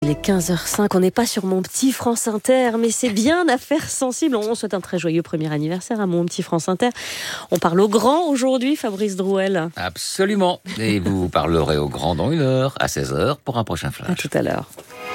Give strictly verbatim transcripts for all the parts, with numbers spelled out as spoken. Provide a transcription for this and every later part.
Il est quinze heures cinq, on n'est pas sur Mon Petit France Inter, mais c'est bien Affaires sensibles. On souhaite un très joyeux premier anniversaire à Mon Petit France Inter. On parle au grand aujourd'hui, Fabrice Drouel. Absolument. Et vous parlerez au grand dans une heure, à seize heures, pour un prochain flash. À tout à l'heure.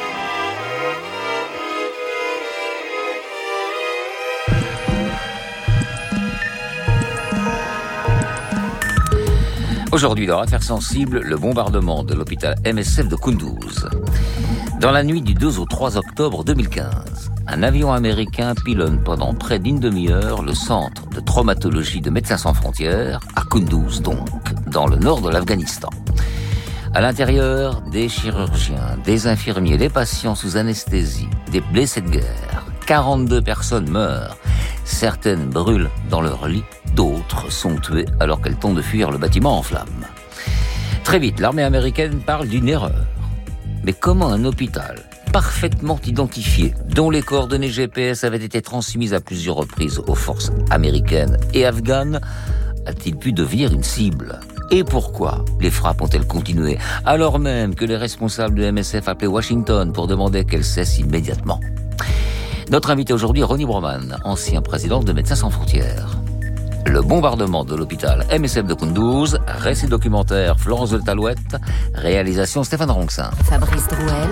Aujourd'hui, dans Affaires sensibles, le bombardement de l'hôpital M S F de Kunduz. Dans la nuit du deux au trois octobre deux mille quinze, un avion américain pilonne pendant près d'une demi-heure le centre de traumatologie de Médecins sans frontières, à Kunduz donc, dans le nord de l'Afghanistan. À l'intérieur, des chirurgiens, des infirmiers, des patients sous anesthésie, des blessés de guerre. quarante-deux personnes meurent. Certaines brûlent dans leur lit, d'autres sont tuées alors qu'elles tentent de fuir le bâtiment en flammes. Très vite, l'armée américaine parle d'une erreur. Mais comment un hôpital parfaitement identifié, dont les coordonnées G P S avaient été transmises à plusieurs reprises aux forces américaines et afghanes, a-t-il pu devenir une cible ? Et pourquoi les frappes ont-elles continué, alors même que les responsables de M S F appelaient Washington pour demander qu'elle cesse immédiatement ? Notre invité aujourd'hui est Ronnie Broman, ancien président de Médecins sans frontières. Le bombardement de l'hôpital M S F de Kunduz, récit documentaire Florence de Talouette, réalisation Stéphane Ronxin. Fabrice Drouel,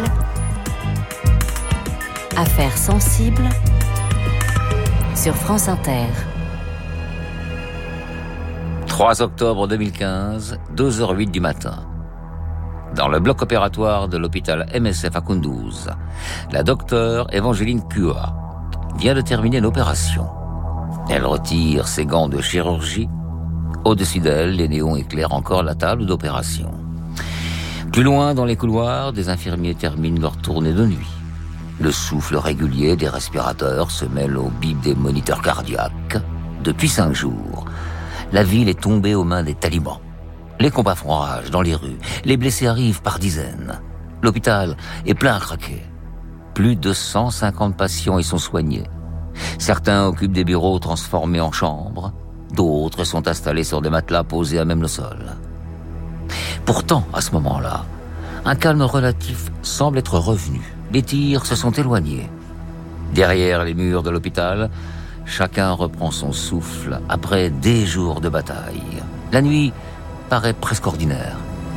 Affaires sensibles sur France Inter. trois octobre deux mille quinze, deux heures huit du matin. Dans le bloc opératoire de l'hôpital M S F à Kunduz, la docteure Evangeline Kua vient de terminer l'opération. Elle retire ses gants de chirurgie. Au-dessus d'elle, les néons éclairent encore la table d'opération. Plus loin, dans les couloirs, des infirmiers terminent leur tournée de nuit. Le souffle régulier des respirateurs se mêle au bip des moniteurs cardiaques. Depuis cinq jours, la ville est tombée aux mains des talibans. Les combats font rage dans les rues. Les blessés arrivent par dizaines. L'hôpital est plein à craquer. Plus de cent cinquante patients y sont soignés. Certains occupent des bureaux transformés en chambres. D'autres sont installés sur des matelas posés à même le sol. Pourtant, à ce moment-là, un calme relatif semble être revenu. Les tirs se sont éloignés. Derrière les murs de l'hôpital, chacun reprend son souffle après des jours de bataille. La nuit paraît presque ordinaire.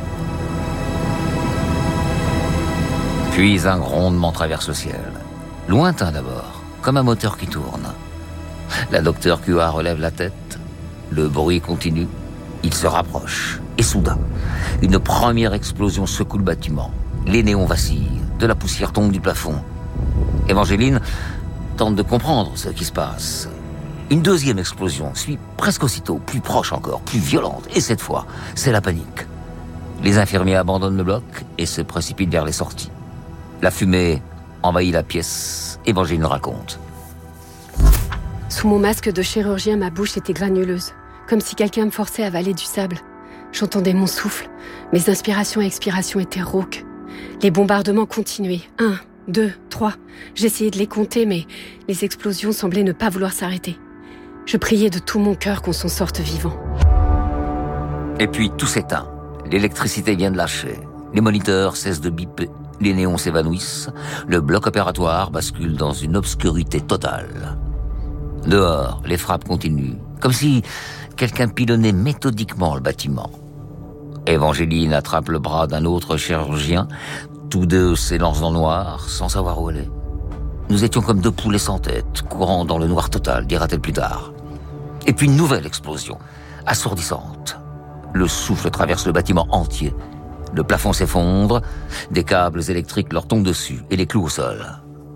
Puis un grondement traverse le ciel. Lointain d'abord, comme un moteur qui tourne. La docteure Kua relève la tête. Le bruit continue. Il se rapproche. Et soudain, une première explosion secoue le bâtiment. Les néons vacillent. De la poussière tombe du plafond. Evangeline tente de comprendre ce qui se passe. Une deuxième explosion suit presque aussitôt, plus proche encore, plus violente. Et cette fois, c'est la panique. Les infirmiers abandonnent le bloc et se précipitent vers les sorties. La fumée envahit la pièce. Evangeline raconte. Sous mon masque de chirurgien, ma bouche était granuleuse, comme si quelqu'un me forçait à avaler du sable. J'entendais mon souffle. Mes inspirations et expirations étaient rauques. Les bombardements continuaient. Un, deux, trois. J'essayais de les compter, mais les explosions semblaient ne pas vouloir s'arrêter. Je priais de tout mon cœur qu'on s'en sorte vivant. Et puis tout s'éteint. L'électricité vient de lâcher. Les moniteurs cessent de biper. Les néons s'évanouissent. Le bloc opératoire bascule dans une obscurité totale. Dehors, les frappes continuent. Comme si quelqu'un pilonnait méthodiquement le bâtiment. Evangeline attrape le bras d'un autre chirurgien. Tous deux s'élancent dans le noir, sans savoir où elle est. Nous étions comme deux poulets sans tête, courant dans le noir total, dira-t-elle plus tard. Et puis une nouvelle explosion, assourdissante. Le souffle traverse le bâtiment entier. Le plafond s'effondre, des câbles électriques leur tombent dessus et les clouent au sol.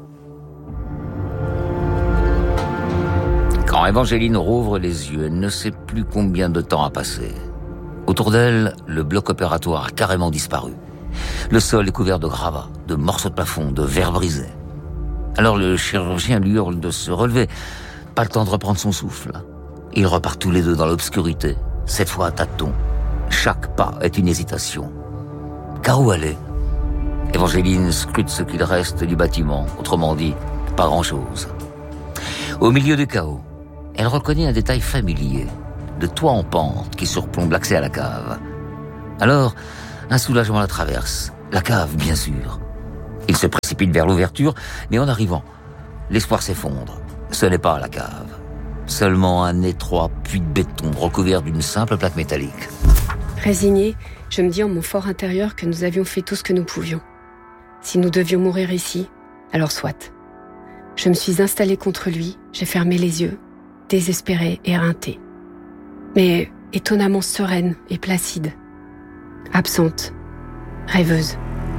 Quand Evangeline rouvre les yeux, elle ne sait plus combien de temps a passé. Autour d'elle, le bloc opératoire a carrément disparu. Le sol est couvert de gravats, de morceaux de plafond, de verres brisés. Alors le chirurgien lui hurle de se relever. Pas le temps de reprendre son souffle. Ils repartent tous les deux dans l'obscurité, cette fois à tâtons. Chaque pas est une hésitation. Car où aller ? Evangeline scrute ce qu'il reste du bâtiment, autrement dit, pas grand-chose. Au milieu du chaos, elle reconnaît un détail familier, de toit en pente qui surplombe l'accès à la cave. Alors, un soulagement la traverse. La cave, bien sûr. Il se précipite précipite vers l'ouverture, mais en arrivant, l'espoir s'effondre. Ce n'est pas la cave. Seulement un étroit puits de béton recouvert d'une simple plaque métallique. Résignée, je me dis en mon fort intérieur que nous avions fait tout ce que nous pouvions. Si nous devions mourir ici, alors soit. Je me suis installée contre lui, j'ai fermé les yeux, désespérée, éreintée. Mais étonnamment sereine et placide. Absente, rêveuse.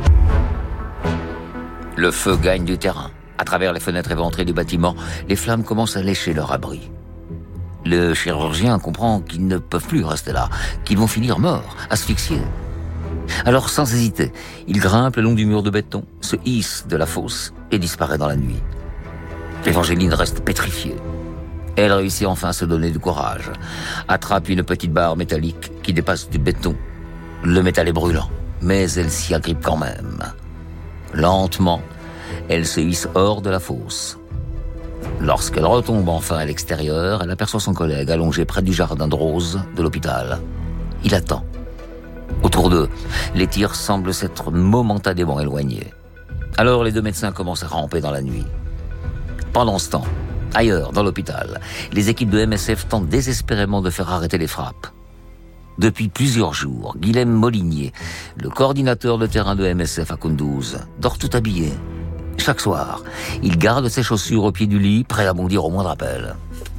Le feu gagne du terrain. À travers les fenêtres éventrées du bâtiment, les flammes commencent à lécher leur abri. Le chirurgien comprend qu'ils ne peuvent plus rester là, qu'ils vont finir morts, asphyxiés. Alors, sans hésiter, il grimpe le long du mur de béton, se hisse de la fosse et disparaît dans la nuit. Évangeline reste pétrifiée. Elle réussit enfin à se donner du courage, attrape une petite barre métallique qui dépasse du béton. Le métal est brûlant, mais elle s'y agrippe quand même. Lentement, elle se hisse hors de la fosse. Lorsqu'elle retombe enfin à l'extérieur, elle aperçoit son collègue allongé près du jardin de roses de l'hôpital. Il attend. Autour d'eux, les tirs semblent s'être momentanément éloignés. Alors les deux médecins commencent à ramper dans la nuit. Pendant ce temps, ailleurs, dans l'hôpital, les équipes de M S F tentent désespérément de faire arrêter les frappes. Depuis plusieurs jours, Guilhem Molinier, le coordinateur de terrain de M S F à Kunduz, dort tout habillé. Chaque soir, il garde ses chaussures au pied du lit, prêt à bondir au moindre appel.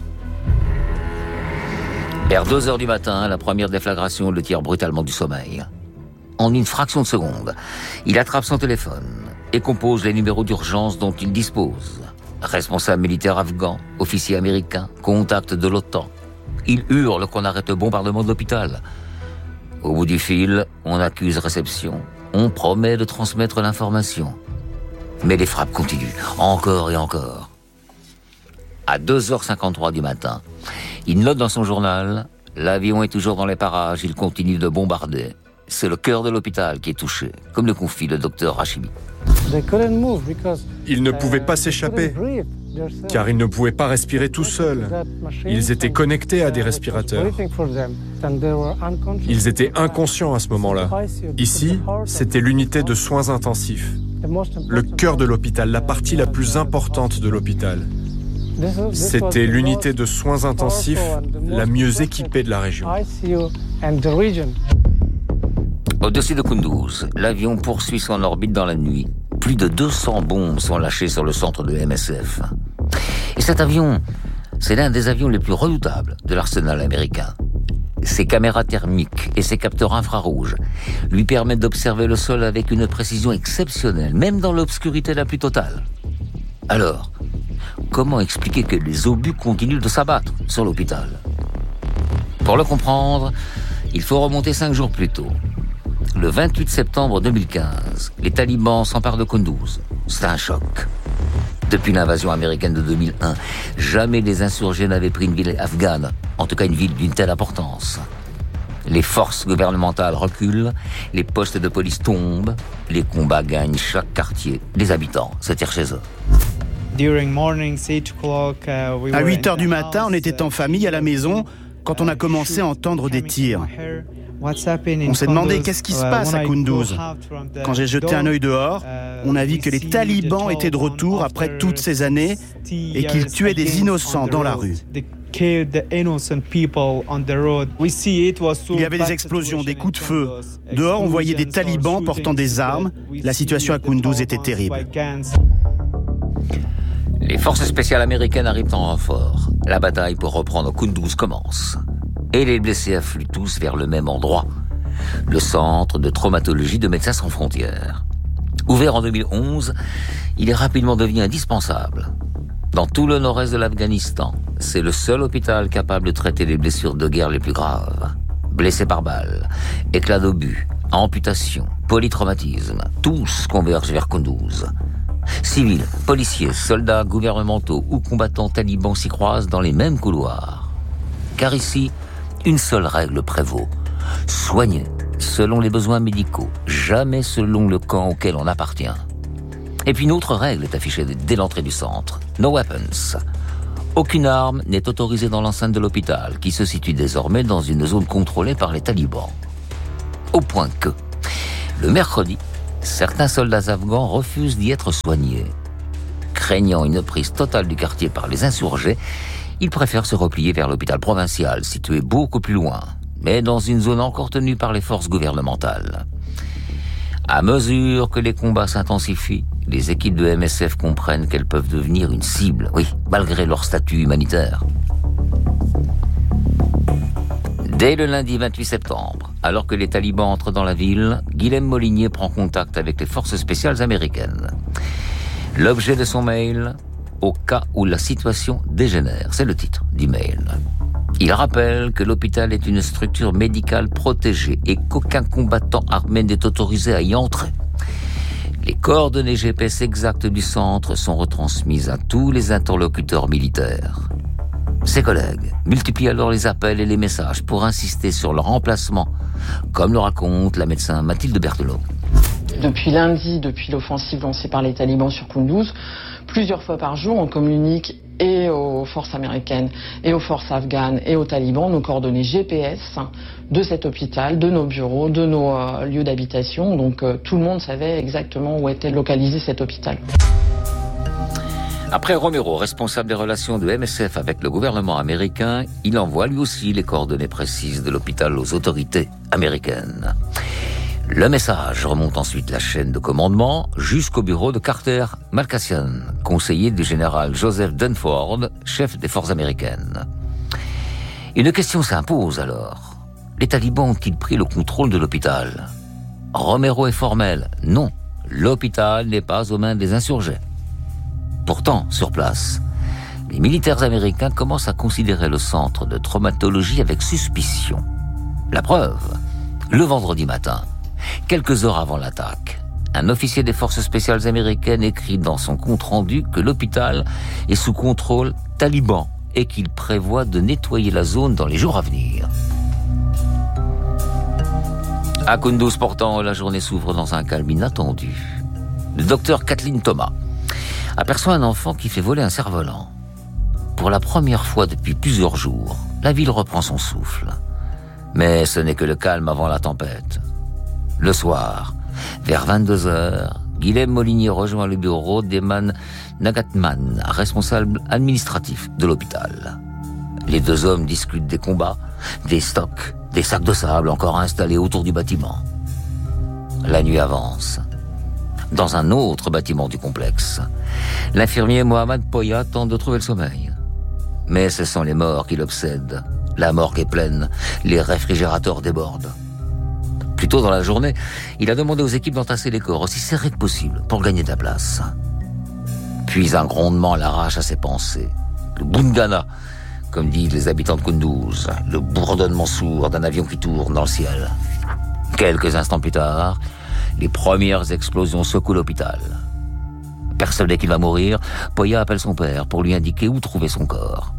Vers deux heures du matin, la première déflagration le tire brutalement du sommeil. En une fraction de seconde, il attrape son téléphone et compose les numéros d'urgence dont il dispose. Responsable militaire afghan, officier américain, contact de l'OTAN. Il hurle qu'on arrête le bombardement de l'hôpital. Au bout du fil, on accuse réception. On promet de transmettre l'information. Mais les frappes continuent, encore et encore. À deux heures cinquante-trois du matin, il note dans son journal « L'avion est toujours dans les parages, il continue de bombarder. C'est le cœur de l'hôpital qui est touché, comme le confie le docteur Hashimi. » Ils ne pouvaient pas s'échapper, car ils ne pouvaient pas respirer tout seuls. Ils étaient connectés à des respirateurs. Ils étaient inconscients à ce moment-là. Ici, c'était l'unité de soins intensifs. Le cœur de l'hôpital, la partie la plus importante de l'hôpital. C'était l'unité de soins intensifs la mieux équipée de la région. Au-dessus de Kunduz, l'avion poursuit son orbite dans la nuit. Plus de deux cents bombes sont lâchées sur le centre de M S F. Et cet avion, c'est l'un des avions les plus redoutables de l'arsenal américain. Ses caméras thermiques et ses capteurs infrarouges lui permettent d'observer le sol avec une précision exceptionnelle, même dans l'obscurité la plus totale. Alors, comment expliquer que les obus continuent de s'abattre sur l'hôpital? Pour le comprendre, il faut remonter cinq jours plus tôt. Le vingt-huit septembre deux mille quinze, les talibans s'emparent de Kunduz. C'est un choc. Depuis l'invasion américaine de deux mille un, jamais les insurgés n'avaient pris une ville afghane, en tout cas une ville d'une telle importance. Les forces gouvernementales reculent, les postes de police tombent, les combats gagnent chaque quartier, les habitants se tirent chez eux. À huit heures du matin, on était en famille à la maison quand on a commencé à entendre des tirs. On s'est demandé qu'est-ce qui se passe à Kunduz. Quand j'ai jeté un œil dehors, on a vu que les talibans étaient de retour après toutes ces années et qu'ils tuaient des innocents dans la rue. Il y avait des explosions, des coups de feu. Dehors, on voyait des talibans portant des armes. La situation à Kunduz était terrible. Les forces spéciales américaines arrivent en renfort. La bataille pour reprendre Kunduz commence. Et les blessés affluent tous vers le même endroit, le centre de traumatologie de Médecins sans frontières. Ouvert en deux mille onze, il est rapidement devenu indispensable. Dans tout le nord-est de l'Afghanistan, c'est le seul hôpital capable de traiter les blessures de guerre les plus graves. Blessés par balle, éclats d'obus, amputation, polytraumatisme, tous convergent vers Kunduz. Civils, policiers, soldats gouvernementaux ou combattants talibans s'y croisent dans les mêmes couloirs. Car ici, une seule règle prévaut. Soigner selon les besoins médicaux, jamais selon le camp auquel on appartient. Et puis une autre règle est affichée dès l'entrée du centre. No weapons. Aucune arme n'est autorisée dans l'enceinte de l'hôpital, qui se situe désormais dans une zone contrôlée par les talibans. Au point que, le mercredi, Certains soldats afghans refusent d'y être soignés. Craignant une prise totale du quartier par les insurgés, ils préfèrent se replier vers l'hôpital provincial, situé beaucoup plus loin, mais dans une zone encore tenue par les forces gouvernementales. À mesure que les combats s'intensifient, les équipes de M S F comprennent qu'elles peuvent devenir une cible, oui, malgré leur statut humanitaire. Dès le lundi vingt-huit septembre, alors que les talibans entrent dans la ville, Guilhem Molinier prend contact avec les forces spéciales américaines. L'objet de son mail, au cas où la situation dégénère, c'est le titre du mail. Il rappelle que l'hôpital est une structure médicale protégée et qu'aucun combattant armé n'est autorisé à y entrer. Les coordonnées G P S exactes du centre sont retransmises à tous les interlocuteurs militaires. Ses collègues multiplient alors les appels et les messages pour insister sur leur emplacement, comme le raconte la médecin Mathilde Berthelot. Depuis lundi, depuis l'offensive lancée par les talibans sur Kunduz, plusieurs fois par jour, on communique et aux forces américaines, et aux forces afghanes, et aux talibans, nos coordonnées G P S de cet hôpital, de nos bureaux, de nos euh, lieux d'habitation. Donc euh, tout le monde savait exactement où était localisé cet hôpital. Après Romero, responsable des relations de M S F avec le gouvernement américain, il envoie lui aussi les coordonnées précises de l'hôpital aux autorités américaines. Le message remonte ensuite la chaîne de commandement jusqu'au bureau de Carter Malkassian, conseiller du général Joseph Dunford, chef des forces américaines. Une question s'impose alors. Les talibans ont-ils pris le contrôle de l'hôpital ? Romero est formel. Non, l'hôpital n'est pas aux mains des insurgés. Pourtant, sur place, les militaires américains commencent à considérer le centre de traumatologie avec suspicion. La preuve, le vendredi matin, quelques heures avant l'attaque, un officier des forces spéciales américaines écrit dans son compte-rendu que l'hôpital est sous contrôle taliban et qu'il prévoit de nettoyer la zone dans les jours à venir. À Kunduz, pourtant, la journée s'ouvre dans un calme inattendu. Le docteur Kathleen Thomas aperçoit un enfant qui fait voler un cerf-volant. Pour la première fois depuis plusieurs jours, la ville reprend son souffle. Mais ce n'est que le calme avant la tempête. Le soir, vers vingt-deux heures, Guilhem Molinier rejoint le bureau d'Eman Nagatman, responsable administratif de l'hôpital. Les deux hommes discutent des combats, des stocks, des sacs de sable encore installés autour du bâtiment. La nuit avance. Dans un autre bâtiment du complexe, l'infirmier Mohamed Poya tente de trouver le sommeil. Mais ce sont les morts qui l'obsèdent. La morgue est pleine, les réfrigérateurs débordent. Plus tôt dans la journée, il a demandé aux équipes d'entasser les corps aussi serrés que possible pour gagner de la place. Puis un grondement l'arrache à ses pensées. Le Bungana, comme disent les habitants de Kunduz, le bourdonnement sourd d'un avion qui tourne dans le ciel. Quelques instants plus tard, les premières explosions secouent l'hôpital. Persuadé qu'il va mourir, Poya appelle son père pour lui indiquer où trouver son corps.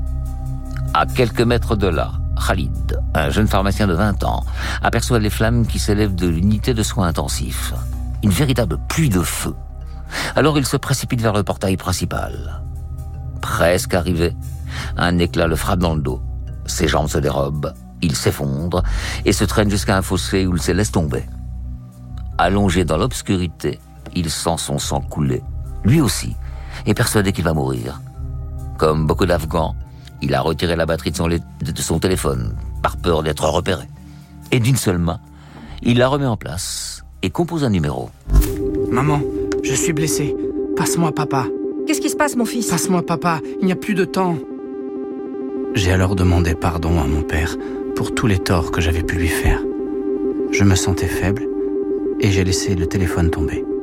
À quelques mètres de là, Khalid, un jeune pharmacien de vingt ans, aperçoit les flammes qui s'élèvent de l'unité de soins intensifs. Une véritable pluie de feu. Alors il se précipite vers le portail principal. Presque arrivé, un éclat le frappe dans le dos. Ses jambes se dérobent, il s'effondre et se traîne jusqu'à un fossé où il se laisse tomber. Allongé dans l'obscurité, il sent son sang couler. Lui aussi est persuadé qu'il va mourir. Comme beaucoup d'Afghans, il a retiré la batterie de son, de son téléphone par peur d'être repéré. Et d'une seule main, il la remet en place et compose un numéro. Maman, je suis blessé. Passe-moi papa. Qu'est-ce qui se passe, mon fils ? Passe-moi papa, il n'y a plus de temps. J'ai alors demandé pardon à mon père pour tous les torts que j'avais pu lui faire. Je me sentais faible et j'ai laissé le téléphone tomber.